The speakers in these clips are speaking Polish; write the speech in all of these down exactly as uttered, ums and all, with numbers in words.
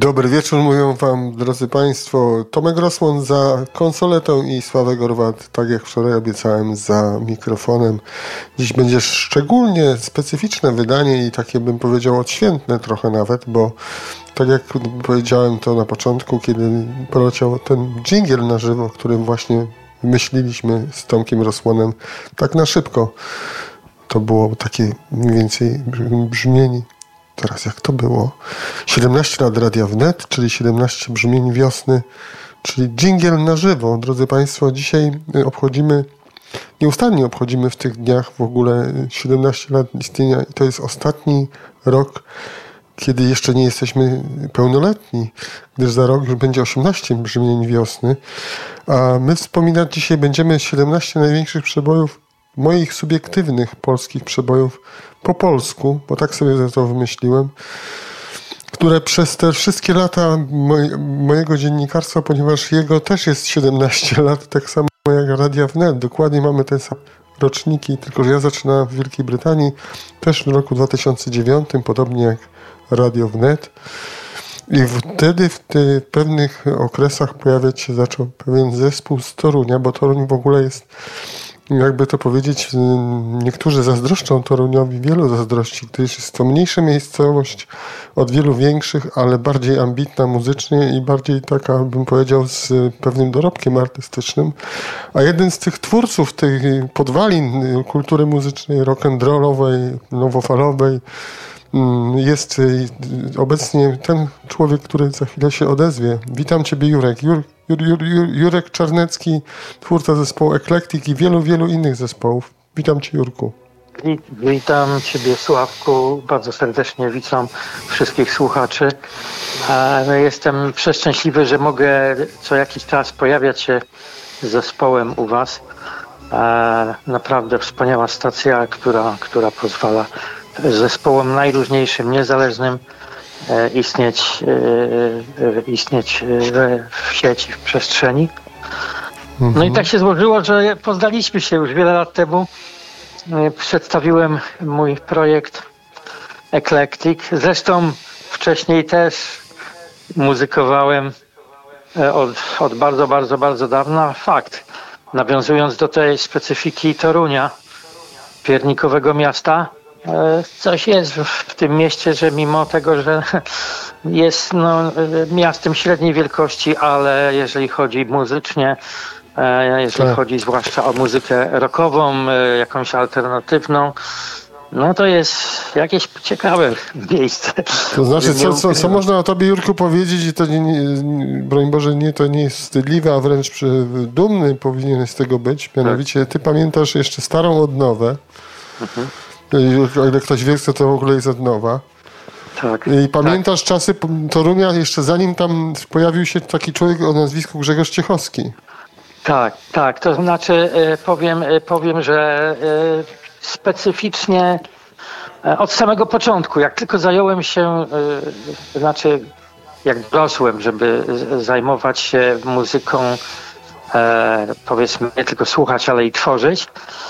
Dobry wieczór, mówią wam, drodzy państwo, Tomek Rosmon za konsoletą i Sławek Orwat, tak jak wczoraj obiecałem, za mikrofonem. Dziś będzie szczególnie specyficzne wydanie i takie, bym powiedział, odświętne trochę nawet, bo tak jak powiedziałem to na początku, kiedy poleciał ten dżingiel na żywo, którym właśnie myśleliśmy z Tomkiem Rosmonem tak na szybko, to było takie mniej więcej brzmienie. Teraz jak to było? siedemnaście lat Radia Wnet, czyli siedemnaście brzmień wiosny, czyli dżingiel na żywo. Drodzy państwo, dzisiaj obchodzimy, nieustannie obchodzimy w tych dniach w ogóle siedemnaście lat istnienia i to jest ostatni rok, kiedy jeszcze nie jesteśmy pełnoletni, gdyż za rok już będzie osiemnaście brzmień wiosny, a my wspominać dzisiaj będziemy siedemnaście największych przebojów, moich subiektywnych polskich przebojów po polsku, bo tak sobie to wymyśliłem, które przez te wszystkie lata moj, mojego dziennikarstwa, ponieważ jego też jest siedemnaście lat, tak samo jak Radia Wnet, dokładnie mamy te same roczniki, tylko że ja zaczynałem w Wielkiej Brytanii też w roku dwa tysiące dziewiątym, podobnie jak Radio Wnet. I wtedy w tych pewnych okresach pojawiać się zaczął pewien zespół z Torunia, bo Toruń w ogóle jest, jakby to powiedzieć, niektórzy zazdroszczą Toruniowi, wielu zazdrości, gdyż jest to mniejsza miejscowość od wielu większych, ale bardziej ambitna muzycznie i bardziej taka, bym powiedział, z pewnym dorobkiem artystycznym. A jeden z tych twórców tych podwalin kultury muzycznej, rock'n'rollowej, nowofalowej, jest obecnie ten człowiek, który za chwilę się odezwie. Witam Ciebie, Jurek. Jur, Jur, Jur, Jur, Jurek Czarnecki, twórca zespołu Eclectic i wielu, wielu innych zespołów. Witam Cię, Jurku. Witam Ciebie, Sławku. Bardzo serdecznie witam wszystkich słuchaczy. Jestem przeszczęśliwy, że mogę co jakiś czas pojawiać się z zespołem u Was. Naprawdę wspaniała stacja, która, która pozwala zespołom najróżniejszym, niezależnym e, istnieć, e, e, istnieć e, w sieci, w przestrzeni. Mhm. No i tak się złożyło, że poznaliśmy się już wiele lat temu. E, przedstawiłem mój projekt Eclectic. Zresztą wcześniej też muzykowałem e, od, od bardzo, bardzo, bardzo dawna. Fakt, nawiązując do tej specyfiki Torunia, piernikowego miasta, coś jest w tym mieście, że mimo tego, że jest no, miastem średniej wielkości, ale jeżeli chodzi muzycznie, jeżeli tak. chodzi zwłaszcza o muzykę rockową, jakąś alternatywną, no to jest jakieś ciekawe miejsce. To znaczy, co, co, co można o Tobie, Jurku, powiedzieć, i to nie, nie, broń Boże, nie, to nie jest wstydliwe, a wręcz dumny powinien z tego być. Mianowicie, Ty pamiętasz jeszcze starą odnowę. Mhm. O ile ktoś wie, co to w ogóle jest odnowa. Tak. I pamiętasz tak. czasy Torunia, jeszcze zanim tam pojawił się taki człowiek o nazwisku Grzegorz Ciechowski. Tak, tak. To znaczy powiem, powiem że specyficznie od samego początku, jak tylko zająłem się, znaczy jak dorosłem, żeby zajmować się muzyką, powiedzmy nie tylko słuchać, ale i tworzyć,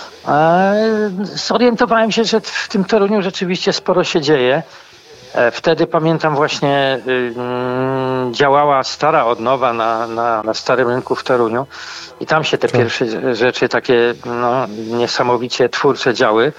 zorientowałem się, że w tym Toruniu rzeczywiście sporo się dzieje. Wtedy pamiętam właśnie działała stara odnowa na, na, na Starym Rynku w Toruniu i tam się te pierwsze rzeczy takie no, niesamowicie twórcze działy.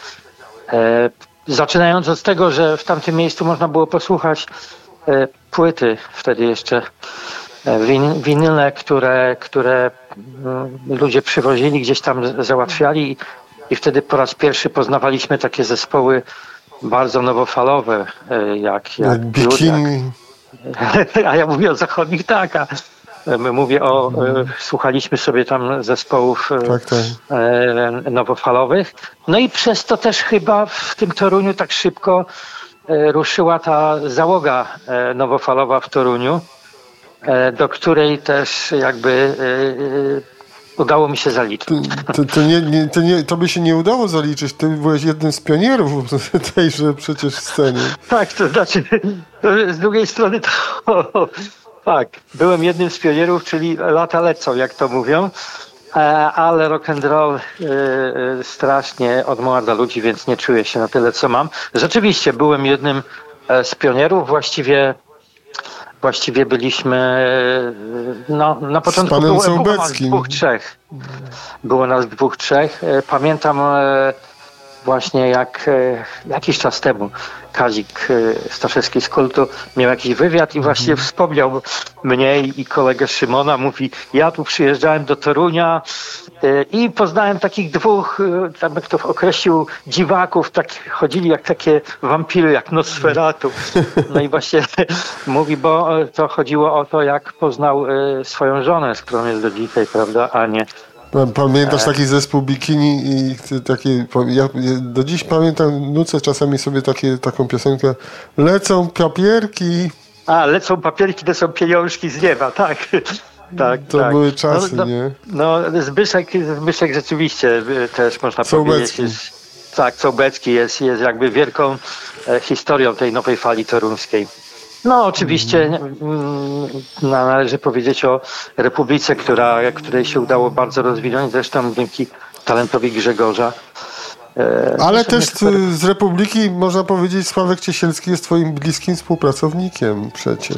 Zaczynając od tego, że w tamtym miejscu można było posłuchać płyty, wtedy jeszcze win, winyle, które, które ludzie przywozili, gdzieś tam załatwiali. I wtedy po raz pierwszy poznawaliśmy takie zespoły bardzo nowofalowe, jak, jak Bikini. A ja mówię o zachodnich, tak. A mówię o, hmm. słuchaliśmy sobie tam zespołów tak, tak. nowofalowych. No i przez to też chyba w tym Toruniu tak szybko ruszyła ta załoga nowofalowa w Toruniu, do której też jakby udało mi się zaliczyć. To, to, to, nie, nie, to, nie, to by się nie udało zaliczyć. Ty byłeś jednym z pionierów tejże przecież sceny. Tak, to znaczy z drugiej strony to tak, byłem jednym z pionierów, czyli lata lecą, jak to mówią, ale rock and roll strasznie odmładza ludzi, więc nie czuję się na tyle, co mam. Rzeczywiście byłem jednym z pionierów, właściwie właściwie byliśmy, no na początku było, było nas dwóch, trzech. Było nas dwóch, trzech. Pamiętam właśnie jak jakiś czas temu Kazik Staszewski z Kultu miał jakiś wywiad i właśnie mhm. wspomniał mnie i kolegę Szymona. Mówi, ja tu przyjeżdżałem do Torunia i poznałem takich dwóch, tam jak to określił, dziwaków, tak chodzili jak takie wampiry, jak Nosferatu. No i właśnie mówi, bo to chodziło o to, jak poznał swoją żonę, z którą jest do dzisiaj, prawda, Anię. Pamiętasz taki zespół Bikini i takie, ja do dziś pamiętam, nucę czasami sobie takie, taką piosenkę Lecą papierki. A, lecą papierki, to są pieniążki z nieba, tak. Tak, to tak. były czasy, no, no, nie? No, Zbyszek, Zbyszek rzeczywiście też można Sołbecki. powiedzieć. Jest, tak, Sołbecki jest, jest jakby wielką e, historią tej nowej fali toruńskiej. No oczywiście mm. należy powiedzieć o Republice, która, której się udało bardzo rozwinąć, zresztą dzięki talentowi Grzegorza. E, Ale też super... z Republiki można powiedzieć, Sławek Ciesielski jest twoim bliskim współpracownikiem przecież.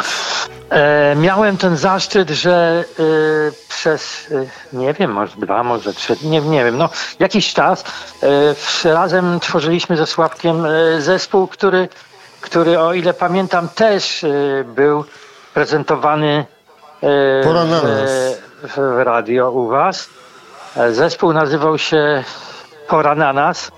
E, miałem ten zaszczyt, że e, przez, e, nie wiem, może dwa, może trzy, nie, nie wiem, no jakiś czas e, razem tworzyliśmy ze Sławkiem e, zespół, który który o ile pamiętam też y, był prezentowany y, w, w radio u was. Zespół nazywał się Pora na nas.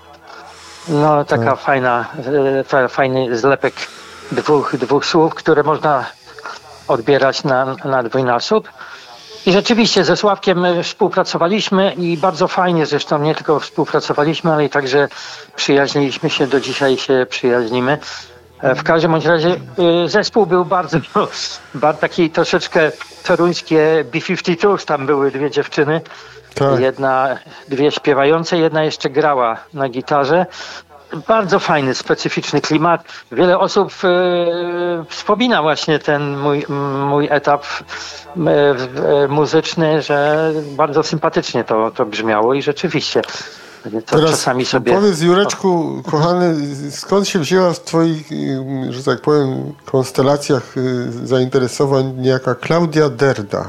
No taka tak. fajna, y, fajny zlepek dwóch, dwóch słów, które można odbierać na, na dwójnasób. I rzeczywiście ze Sławkiem współpracowaliśmy i bardzo fajnie, zresztą nie tylko współpracowaliśmy, ale i także przyjaźniliśmy się, do dzisiaj się przyjaźnimy. W każdym bądź razie zespół był bardzo, bardzo taki troszeczkę toruńskie B pięćdziesiąt dwa, tam były dwie dziewczyny, tak. jedna, dwie śpiewające, jedna jeszcze grała na gitarze. Bardzo fajny, specyficzny klimat. Wiele osób e, wspomina właśnie ten mój, mój etap e, muzyczny, że bardzo sympatycznie to, to brzmiało i rzeczywiście. To Teraz czasami sobie... powiedz, Jureczku, kochany, skąd się wzięła w twoich, że tak powiem, konstelacjach zainteresowań niejaka Klaudia Derda?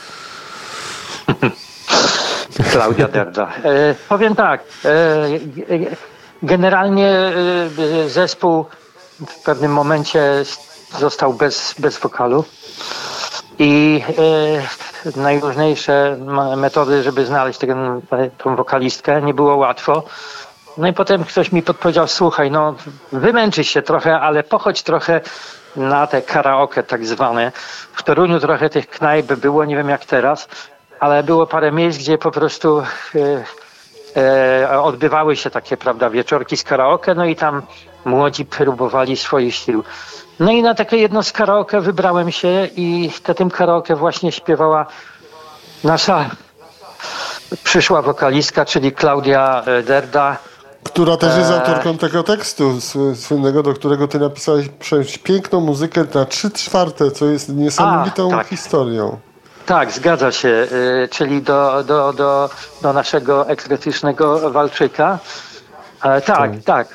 Klaudia Derda. E, powiem tak, e, generalnie e, zespół w pewnym momencie został bez, bez wokalu i e, najróżniejsze metody, żeby znaleźć tę, tą wokalistkę, nie było łatwo. No i potem ktoś mi podpowiedział, słuchaj, no wymęczysz się trochę, ale pochodź trochę na te karaoke tak zwane. W Toruniu trochę tych knajp było, nie wiem jak teraz, ale było parę miejsc, gdzie po prostu e, e, odbywały się takie, prawda, wieczorki z karaoke, no i tam młodzi próbowali swoich sił. No i na takie jedno z karaoke wybrałem się i na tym karaoke właśnie śpiewała nasza przyszła wokalistka, czyli Klaudia Derda. Która też jest autorką tego tekstu słynnego, do którego ty napisałeś piękną muzykę na trzy czwarte, co jest niesamowitą A, tak. historią. Tak, zgadza się, czyli do, do, do, do naszego ekletycznego walczyka. Tak, tak. tak.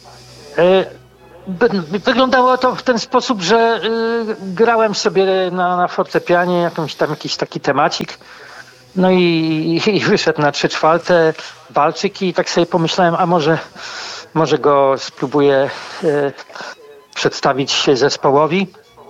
Wyglądało to w ten sposób, że grałem sobie na, na fortepianie jakąś tam jakiś taki temacik. No i, i wyszedł na trzy czwarte walczyk i tak sobie pomyślałem, a może, może go spróbuję e, przedstawić zespołowi.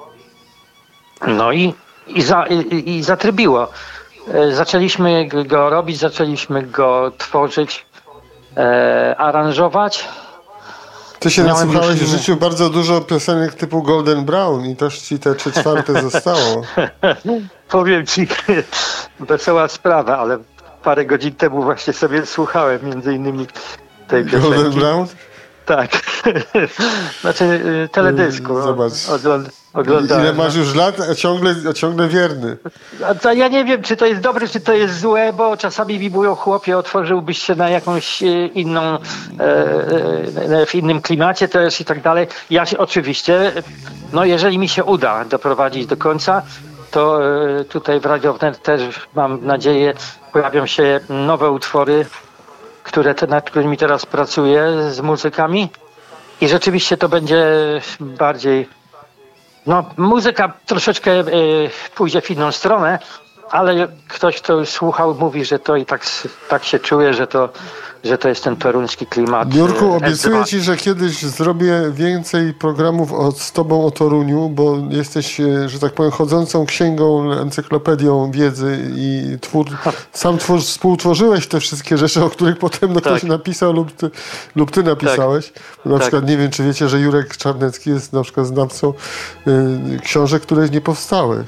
No i, i, za, i, i zatrybiło. E, zaczęliśmy go robić, zaczęliśmy go tworzyć, e, aranżować. Ty się Miałem nasłuchałeś w życiu bardzo dużo piosenek typu Golden Brown i też ci te trzy czwarte zostało. Powiem ci, wesoła sprawa, ale parę godzin temu właśnie sobie słuchałem między innymi tej piosenki. Golden Brown? Tak. Znaczy teledysku. Zobacz. Ogląd- oglądałem. Ile masz już lat, a ciągle, a ciągle wierny. A to ja nie wiem, czy to jest dobre, czy to jest złe, bo czasami mi mówią, chłopie, otworzyłbyś się na jakąś inną, e, w innym klimacie też i tak dalej. Ja się oczywiście, no jeżeli mi się uda doprowadzić do końca, to tutaj w Radio Wnet też mam nadzieję pojawią się nowe utwory, które te, nad którymi teraz pracuję z muzykami i rzeczywiście to będzie bardziej No, muzyka troszeczkę y, pójdzie w inną stronę, ale ktoś, kto już słuchał, mówi, że to i tak, tak się czuje, że to, że to jest ten toruński klimat. Jurku, obiecuję ci, że kiedyś zrobię więcej programów o, z tobą o Toruniu, bo jesteś, że tak powiem, chodzącą księgą, encyklopedią wiedzy i twór, sam twór, współtworzyłeś te wszystkie rzeczy, o których potem no, ktoś tak. napisał lub ty, lub ty napisałeś. Tak. Na tak. przykład nie wiem, czy wiecie, że Jurek Czarnecki jest na przykład znawcą y, książek, które nie powstały.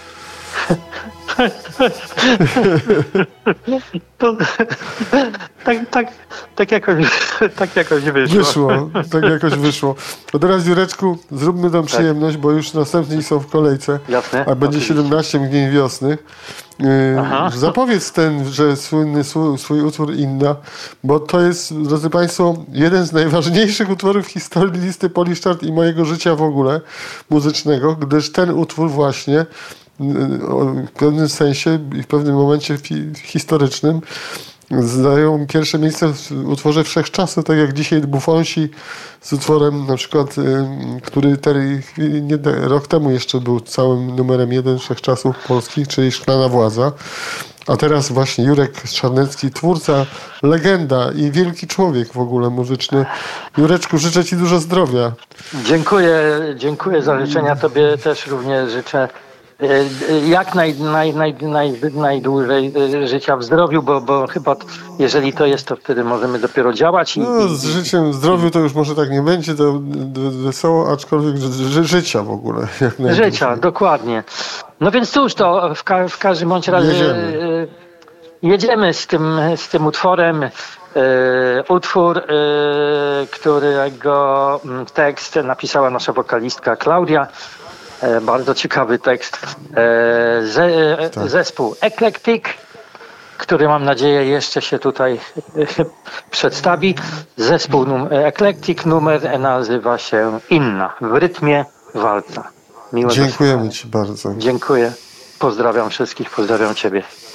To, tak, tak, tak, jakoś, tak jakoś wyszło. Wyszło, tak jakoś wyszło. To teraz, Jureczku, zróbmy nam tak. przyjemność, bo już następni są w kolejce, Jasne, a będzie oczywiście. siedemnaście mgnień wiosny. Yy, zapowiedz ten, że słynny swój, swój utwór Inna, bo to jest, drodzy Państwo, jeden z najważniejszych utworów w historii listy Polish Chart i mojego życia w ogóle muzycznego, gdyż ten utwór właśnie w pewnym sensie i w pewnym momencie historycznym zdają pierwsze miejsce w utworze Wszechczasu, tak jak dzisiaj Buffonsi z utworem na przykład, który nie, rok temu jeszcze był całym numerem jeden Wszechczasów polskich, czyli Szklana Władza. A teraz właśnie Jurek Czarnecki, twórca, legenda i wielki człowiek w ogóle muzyczny. Jureczku, życzę ci dużo zdrowia. Dziękuję, dziękuję za życzenia. Tobie też również życzę jak naj, naj, naj, naj, najdłużej życia w zdrowiu, bo, bo chyba jeżeli to jest, to wtedy możemy dopiero działać. I, no, z życiem w zdrowiu to już może tak nie będzie, to wesoło, aczkolwiek ży, życia w ogóle. Jak życia, dokładnie. No więc cóż, to w, ka- w każdym bądź razie jedziemy, jedziemy z, tym, z tym utworem. E, utwór, e, którego tekst napisała nasza wokalistka Klaudia. E, bardzo ciekawy tekst. E, ze, e, tak. Zespół Eclectic, który mam nadzieję jeszcze się tutaj e, przedstawi. Zespół num- Eclectic, numer nazywa się Inna, w rytmie walca. Miło Dziękujemy Ci bardzo. Dziękuję. Pozdrawiam wszystkich, pozdrawiam Ciebie.